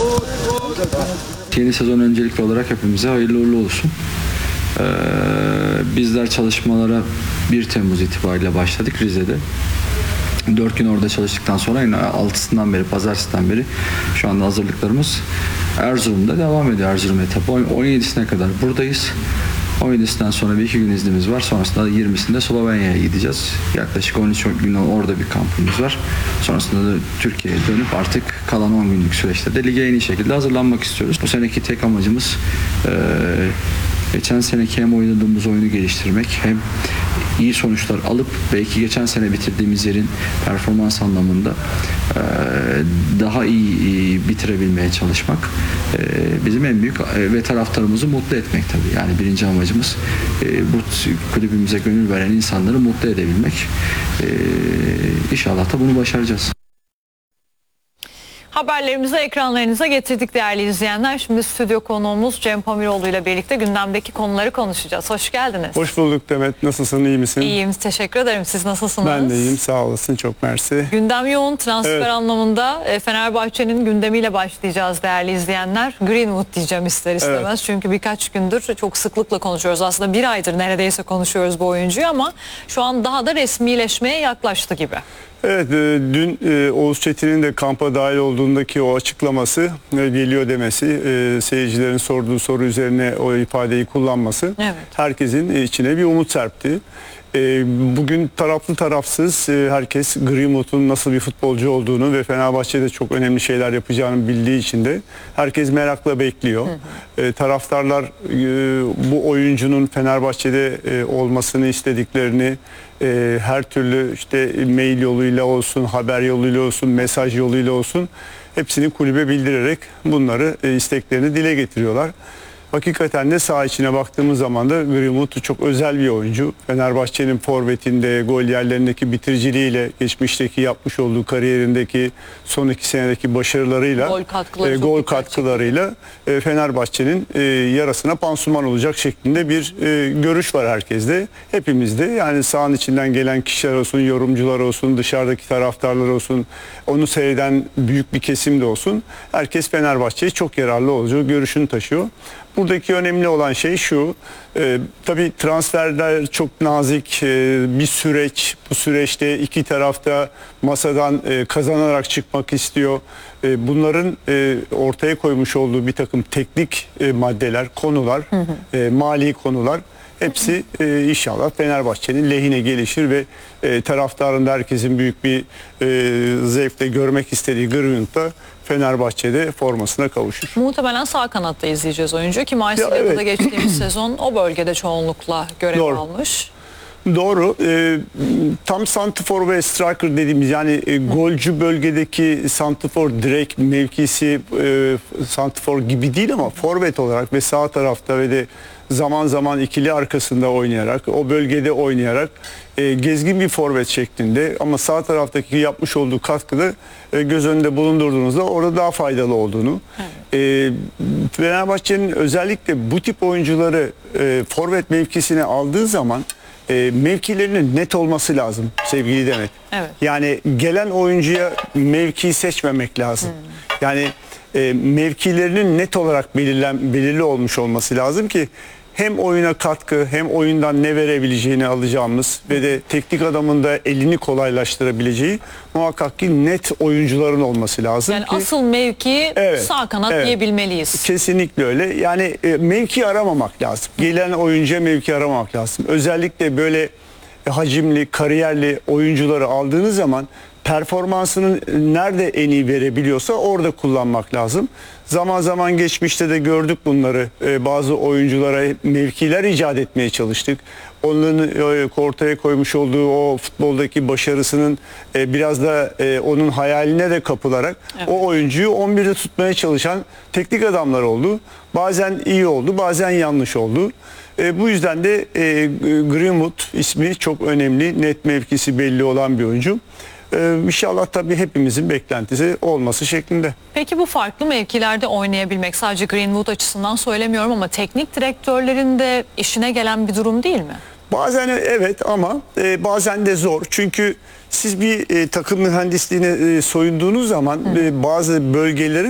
Yeni sezon öncelikli olarak hepimize hayırlı uğurlu olsun. Bizler çalışmalara 1 Temmuz itibariyle başladık Rize'de. 4 gün orada çalıştıktan sonra yine 6'sından beri, pazartesinden beri şu anda hazırlıklarımız Erzurum'da devam ediyor. Erzurum etapı 17'sine kadar buradayız. 17'sinden sonra bir 2 gün iznimiz var. Sonrasında 20'sinde Slovenya'ya gideceğiz. Yaklaşık 13 gün orada bir kampımız var. Sonrasında da Türkiye'ye dönüp artık kalan 10 günlük süreçte de lige en iyi şekilde hazırlanmak istiyoruz. Bu seneki tek amacımız geçen seneki hem oynadığımız oyunu geliştirmek hem iyi sonuçlar alıp belki geçen sene bitirdiğimiz yerin performans anlamında daha iyi bitirebilmeye çalışmak bizim en büyük ve taraftarımızı mutlu etmek tabii. Yani birinci amacımız bu kulübümüze gönül veren insanları mutlu edebilmek. İnşallah da bunu başaracağız. Haberlerimizi ekranlarınıza getirdik değerli izleyenler. Şimdi stüdyo konuğumuz Cem Pamiroğlu ile birlikte gündemdeki konuları konuşacağız. Hoş geldiniz. Hoş bulduk Demet. Nasılsın? İyi misin? İyiyim. Teşekkür ederim. Siz nasılsınız? Ben de iyiyim. Sağ olasın. Çok mersi. Gündem yoğun. Transfer anlamında Fenerbahçe'nin gündemiyle başlayacağız değerli izleyenler. Greenwood diyeceğim ister istemez. Evet. Çünkü birkaç gündür çok sıklıkla konuşuyoruz. Aslında bir aydır neredeyse konuşuyoruz bu oyuncuyu ama şu an daha da resmileşmeye yaklaştı gibi. Evet, dün Oğuz Çetin'in de kampa dahil olduğundaki o açıklaması, geliyor demesi, seyircilerin sorduğu soru üzerine o ifadeyi kullanması, evet, herkesin içine bir umut serpti. Bugün taraflı tarafsız herkes Greenwood'un nasıl bir futbolcu olduğunu ve Fenerbahçe'de çok önemli şeyler yapacağını bildiği için de herkes merakla bekliyor. Taraftarlar bu oyuncunun Fenerbahçe'de olmasını istediklerini her türlü işte mail yoluyla olsun, haber yoluyla olsun, mesaj yoluyla olsun hepsini kulübe bildirerek bunları isteklerini dile getiriyorlar. Hakikaten de saha içine baktığımız zaman da Greenwood çok özel bir oyuncu. Fenerbahçe'nin forvetinde, gol yerlerindeki bitiriciliğiyle, geçmişteki yapmış olduğu kariyerindeki son 2 senedeki başarılarıyla, gol katkılarıyla Fenerbahçe'nin yarasına pansuman olacak şeklinde bir görüş var herkeste. Hepimizde, yani sahanın içinden gelen kişiler olsun, yorumcular olsun, dışarıdaki taraftarlar olsun, onu seyreden büyük bir kesim de olsun. Herkes Fenerbahçe'ye çok yararlı olacağı görüşünü taşıyor. Buradaki önemli olan şey şu, tabii transferler çok nazik bir süreç. Bu süreçte iki tarafta masadan kazanarak çıkmak istiyor. Bunların ortaya koymuş olduğu bir takım teknik maddeler, konular, mali konular hepsi inşallah Fenerbahçe'nin lehine gelişir ve taraftarın da herkesin büyük bir zevkle görmek istediği Greenwood'da Fenerbahçe'de formasına kavuşur. Muhtemelen sağ kanatta izleyeceğiz oyuncu ki Marsilya'da evet, da geçtiğimiz sezon o bölgede çoğunlukla görev almış. Doğru. Tam santrfor ve striker dediğimiz, yani golcü bölgedeki santrfor direkt mevkisi santrfor gibi değil ama forvet olarak ve sağ tarafta ve de zaman zaman ikili arkasında oynayarak, o bölgede oynayarak gezgin bir forvet şeklinde, ama sağ taraftaki yapmış olduğu katkıda göz önünde bulundurduğunuzda orada daha faydalı olduğunu. Evet. Fenerbahçe'nin özellikle bu tip oyuncuları forvet mevkisine aldığı zaman mevkilerinin net olması lazım sevgili Demet. Evet. Yani gelen oyuncuya mevkiyi seçmemek lazım. Yani mevkilerinin net olarak belirli olmuş olması lazım ki hem oyuna katkı, hem oyundan ne verebileceğini alacağımız ve de teknik adamın da elini kolaylaştırabileceği muhakkak ki net oyuncuların olması lazım. Yani ki, asıl mevki sağ kanat diyebilmeliyiz. Kesinlikle öyle. Yani mevki aramamak lazım. Gelen oyuncuya mevki aramamak lazım. Özellikle böyle hacimli, kariyerli oyuncuları aldığınız zaman performansını nerede en iyi verebiliyorsa orada kullanmak lazım. Zaman zaman geçmişte de gördük bunları. Bazı oyunculara mevkiler icat etmeye çalıştık. Onların ortaya koymuş olduğu o futboldaki başarısının biraz da onun hayaline de kapılarak o oyuncuyu 11'de tutmaya çalışan teknik adamlar oldu. Bazen iyi oldu, bazen yanlış oldu. Bu yüzden de Greenwood ismi çok önemli, net mevkisi belli olan bir oyuncu. İnşallah tabii hepimizin beklentisi olması şeklinde. Peki bu farklı mevkilerde oynayabilmek, sadece Greenwood açısından söylemiyorum ama teknik direktörlerin de işine gelen bir durum değil mi? Bazen evet ama bazen de zor. Çünkü siz bir takım mühendisliğine soyunduğunuz zaman bazı bölgelerin